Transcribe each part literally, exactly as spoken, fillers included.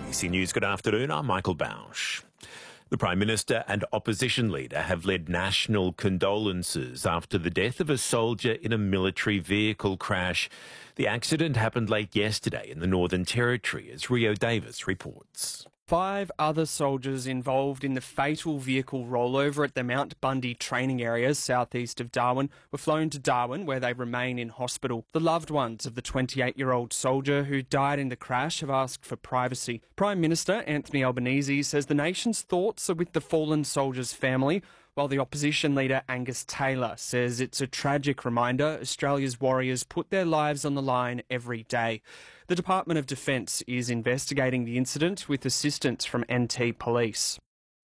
B C News, good afternoon. I'm Michael Bausch. The Prime Minister and opposition leader have led national condolences after the death of a soldier in a military vehicle crash. The accident happened late yesterday in the Northern Territory, as Rio Davis reports. Five other soldiers involved in the fatal vehicle rollover at the Mount Bundy training area southeast of Darwin were flown to Darwin, where they remain in hospital. The loved ones of the twenty-eight-year-old soldier who died in the crash have asked for privacy. Prime Minister Anthony Albanese says the nation's thoughts are with the fallen soldier's family, while the opposition leader Angus Taylor says it's a tragic reminder Australia's warriors put their lives on the line every day. The Department of Defence is investigating the incident with assistance from N T Police.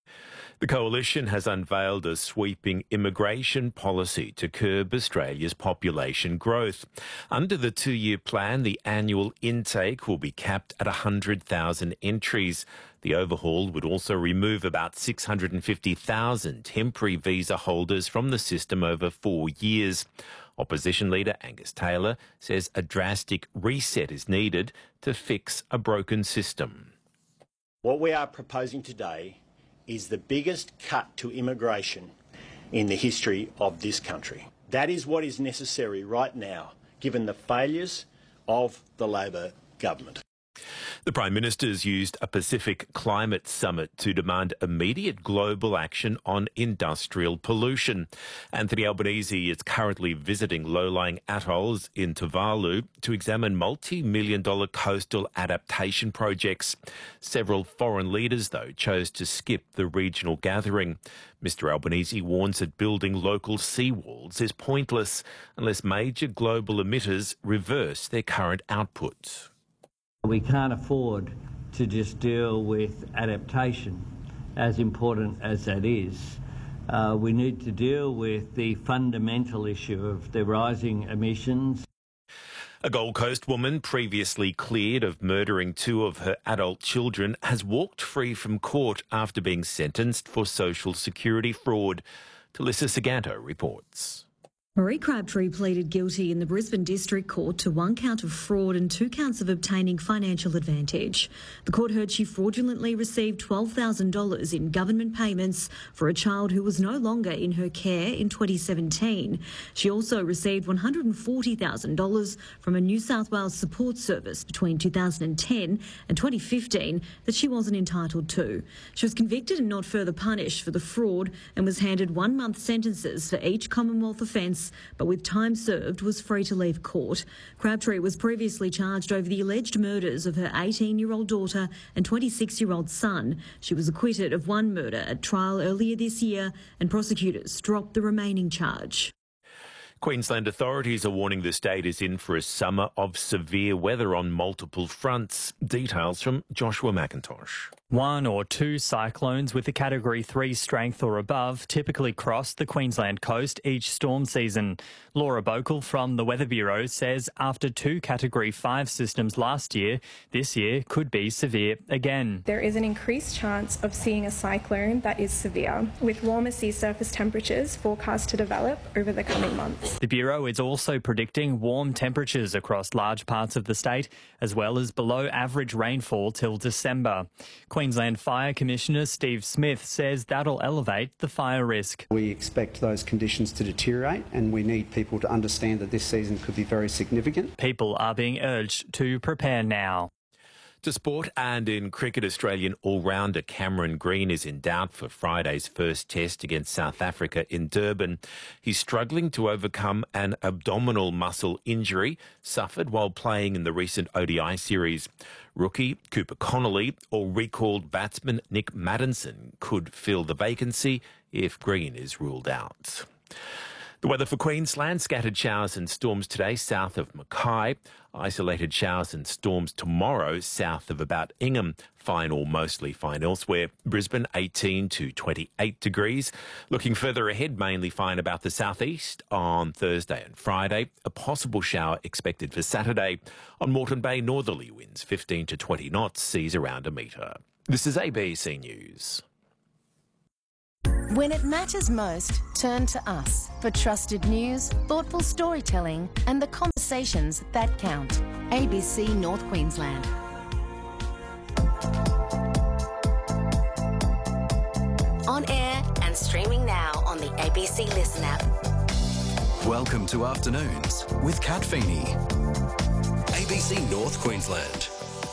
The Coalition has unveiled a sweeping immigration policy to curb Australia's population growth. Under the two-year plan, the annual intake will be capped at one hundred thousand entries. The overhaul would also remove about six hundred fifty thousand temporary visa holders from the system over four years. Opposition leader Angus Taylor says a drastic reset is needed to fix a broken system. What we are proposing today is the biggest cut to immigration in the history of this country. That is what is necessary right now, given the failures of the Labor government. The Prime Minister's used a Pacific Climate Summit to demand immediate global action on industrial pollution. Anthony Albanese is currently visiting low-lying atolls in Tuvalu to examine multi-million dollar coastal adaptation projects. Several foreign leaders, though, chose to skip the regional gathering. Mister Albanese warns that building local seawalls is pointless unless major global emitters reverse their current output. We can't afford to just deal with adaptation, as important as that is. Uh, we need to deal with the fundamental issue of the rising emissions. A Gold Coast woman previously cleared of murdering two of her adult children has walked free from court after being sentenced for social security fraud. Talissa Saganto reports. Marie Crabtree pleaded guilty in the Brisbane District Court to one count of fraud and two counts of obtaining financial advantage. The court heard she fraudulently received twelve thousand dollars in government payments for a child who was no longer in her care in twenty seventeen. She also received one hundred forty thousand dollars from a New South Wales support service between two thousand ten and twenty fifteen that she wasn't entitled to. She was convicted and not further punished for the fraud and was handed one-month sentences for each Commonwealth offence, but with time served was free to leave court. Crabtree was previously charged over the alleged murders of her eighteen-year-old daughter and twenty-six-year-old son. She was acquitted of one murder at trial earlier this year, and prosecutors dropped the remaining charge. Queensland authorities are warning the state is in for a summer of severe weather on multiple fronts. Details from Joshua McIntosh. One or two cyclones with a Category three strength or above typically cross the Queensland coast each storm season. Laura Bokel from the Weather Bureau says after two Category five systems last year, this year could be severe again. There is an increased chance of seeing a cyclone that is severe, with warmer sea surface temperatures forecast to develop over the coming months. The Bureau is also predicting warm temperatures across large parts of the state, as well as below average rainfall till December. Queensland Fire Commissioner Steve Smith says that'll elevate the fire risk. We expect those conditions to deteriorate, and we need people to understand that this season could be very significant. People are being urged to prepare now. To sport, and in cricket, Australian all-rounder Cameron Green is in doubt for Friday's first test against South Africa in Durban. He's struggling to overcome an abdominal muscle injury suffered while playing in the recent O D I series. Rookie Cooper Connolly or recalled batsman Nick Maddinson could fill the vacancy if Green is ruled out. The weather for Queensland, scattered showers and storms today south of Mackay. Isolated showers and storms tomorrow south of about Ingham. Fine or mostly fine elsewhere. Brisbane eighteen to twenty-eight degrees. Looking further ahead, mainly fine about the southeast on Thursday and Friday. A possible shower expected for Saturday. On Moreton Bay, northerly winds fifteen to twenty knots, seas around a metre. This is A B C News. When it matters most, turn to us for trusted news, thoughtful storytelling and the conversations that count. A B C North Queensland. Snap. Welcome to Afternoons with Kat Feeney. A B C North Queensland.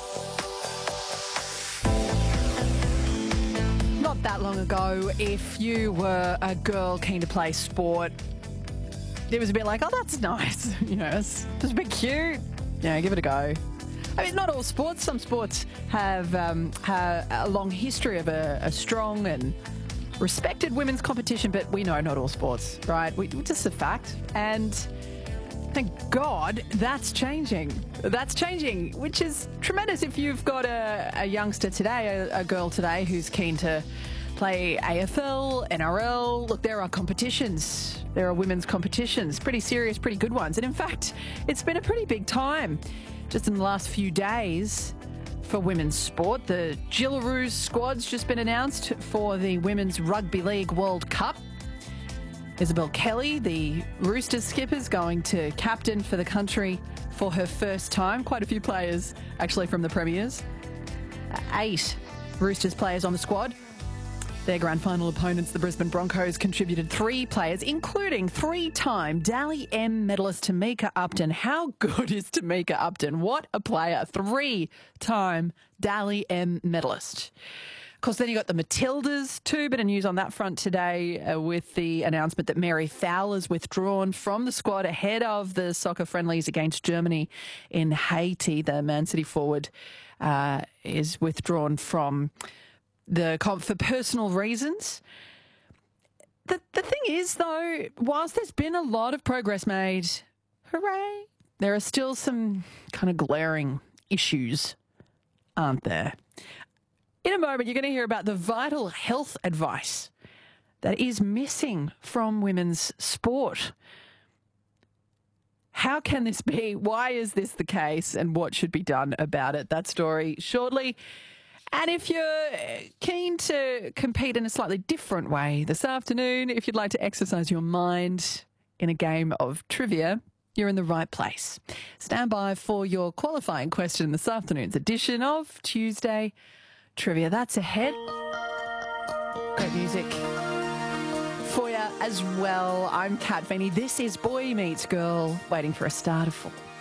Not that long ago, if you were a girl keen to play sport, it was a bit like, oh, that's nice. You know, it's just a bit cute. Yeah, give it a go. I mean, not all sports. Some sports have, um, have a long history of a, a strong and respected women's competition, but we know not all sports, right? We, it's just a fact. And thank God that's changing. That's changing, which is tremendous. If you've got a, a youngster today, a, a girl today who's keen to play A F L, N R L, look, there are competitions. There are women's competitions, pretty serious, pretty good ones. And in fact, it's been a pretty big time just in the last few days for women's sport. The Gillaroos squad's just been announced for the Women's Rugby League World Cup. Isabel Kelly, the Roosters skipper, is going to captain for the country for her first time. Quite a few players actually from the Premiers. Eight Roosters players on the squad. Their grand final opponents, the Brisbane Broncos, contributed three players, including three-time Dally M medalist Tamika Upton. How good is Tamika Upton? What a player. Three-time Dally M medalist. Of course, then you got the Matildas too. Bit of news on that front today uh, with the announcement that Mary Fowler's withdrawn from the squad ahead of the soccer friendlies against Germany in Haiti. The Man City forward uh, is withdrawn from the comp for personal reasons. The, the thing is, though, whilst there's been a lot of progress made, hooray, there are still some kind of glaring issues, aren't there? In a moment, you're going to hear about the vital health advice that is missing from women's sport. How can this be? Why is this the case? And what should be done about it? That story shortly. And if you're keen to compete in a slightly different way this afternoon, if you'd like to exercise your mind in a game of trivia, you're in the right place. Stand by for your qualifying question this afternoon's edition of Tuesday Trivia. That's ahead. Great music for you as well. I'm Kat Feeney. This is Boy Meets Girl, waiting for a star to fall.